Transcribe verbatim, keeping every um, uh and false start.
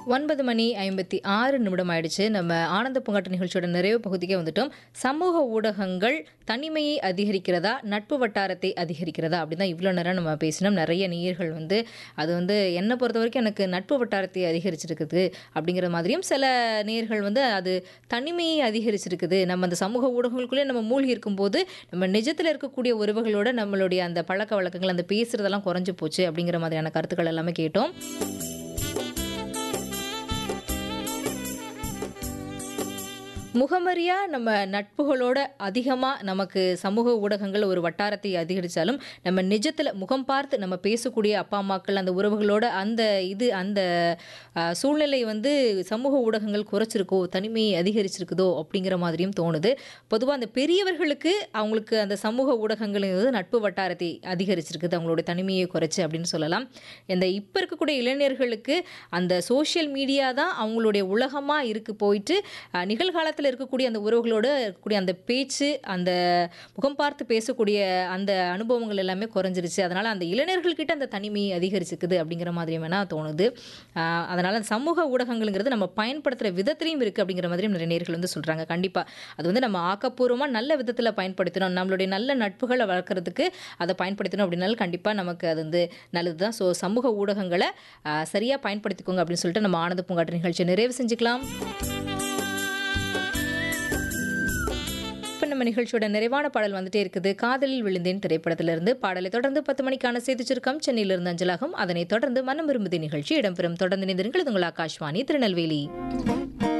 ஒன்பது மணி ஐம்பத்தி ஆறு நிமிடம் ஆயிடுச்சு. நம்ம ஆனந்த பூங்காற்று நிகழ்ச்சியோட நிறைவு பகுதிக்கே வந்துட்டோம். சமூக ஊடகங்கள் தனிமையை அதிகரிக்கிறதா, நட்பு வட்டாரத்தை அதிகரிக்கிறதா அப்படி தான் இவ்வளோ நேரம் நம்ம பேசினோம். நிறைய நேயர்கள் வந்து அது வந்து என்னை பொறுத்த வரைக்கும் எனக்கு நட்பு வட்டாரத்தை அதிகரிச்சிருக்குது அப்படிங்கிற மாதிரியும், சில நேயர்கள் வந்து அது தனிமையை அதிகரிச்சிருக்குது. நம்ம அந்த சமூக ஊடகங்களுக்குள்ளே நம்ம மூழ்கி இருக்கும்போது நம்ம நிஜத்தில் இருக்கக்கூடிய உறவுகளோட நம்மளுடைய அந்த பழக்க வழக்கங்கள், அந்த பேசுறதெல்லாம் குறைஞ்சு போச்சு அப்படிங்கிற மாதிரியான கருத்துக்கள் எல்லாமே கேட்டோம். முகமறியா நம்ம நட்புகளோட அதிகமாக நமக்கு சமூக ஊடகங்கள் ஒரு வட்டாரத்தை அதிகரித்தாலும், நம்ம நிஜத்தில் முகம் பார்த்து நம்ம பேசக்கூடிய அப்பா அம்மாக்கள், அந்த உறவுகளோட அந்த இது அந்த அஹ், சூழ்நிலை வந்து சமூக ஊடகங்கள் குறைச்சிருக்கோ, தனிமையை அதிகரிச்சிருக்குதோ அப்படிங்கிற மாதிரியும் தோணுது. பொதுவாக அந்த பெரியவர்களுக்கு அவங்களுக்கு அந்த சமூக ஊடகங்கள் நட்பு வட்டாரத்தை அதிகரிச்சிருக்குது, அவங்களோட தனிமையை குறைச்சு அப்படின்னு சொல்லலாம். இந்த இப்போ இருக்கக்கூடிய இளைஞர்களுக்கு அந்த சோஷியல் மீடியா தான் அவங்களுடைய உலகமாக இருக்கு. போயிட்டு அஹ், நிகழ்காலத்தில் இருக்கக்கூடிய அந்த உறவுகளோடு இருக்கக்கூடிய அந்த பேச்சு, அந்த முகம் பார்த்து பேசக்கூடிய அந்த அனுபவங்கள் எல்லாமே குறைஞ்சிருச்சு. அதனால் அந்த இளைஞர்கள்கிட்ட அந்த தனிமை அதிகரிச்சுக்குது அப்படிங்கிற மாதிரி வேணால் தோணுது. அதனால் அந்த சமூக ஊடகங்கள்ங்கிறது நம்ம பயன்படுத்துகிற விதத்திலையும் இருக்குது அப்படிங்கிற மாதிரி நிறைய நேயர்கள் வந்து சொல்கிறாங்க. கண்டிப்பாக அது வந்து நம்ம ஆக்கப்பூர்வமாக நல்ல விதத்தில் பயன்படுத்தணும், நம்மளுடைய நல்ல நட்புகளை வளர்க்குறதுக்கு அதை பயன்படுத்தணும் அப்படின்னாலும் கண்டிப்பாக நமக்கு அது வந்து நல்லது தான். ஸோ சமூக ஊடகங்களை சரியாக பயன்படுத்திக்கோங்க அப்படின்னு சொல்லிட்டு நம்ம ஆனந்த பூங்காற்று நிகழ்ச்சியை நிறைவு செஞ்சுக்கலாம். நம்ம நிகழ்ச்சியோட நிறைவான பாடல் வந்துட்டே இருக்குது. காதலில் விழுந்தேன் திரைப்படத்திலிருந்து. பாடலை தொடர்ந்து பத்து மணிக்கான செய்தி சுருக்கம் சென்னையிலிருந்து அஞ்சலாகும். அதனைத் தொடர்ந்து மனம் விரும்புதி நிகழ்ச்சி இடம்பெறும். தொடர்ந்து இணைந்திருங்கள். இது உங்கள் ஆகாஷ்வாணி திருநெல்வேலி.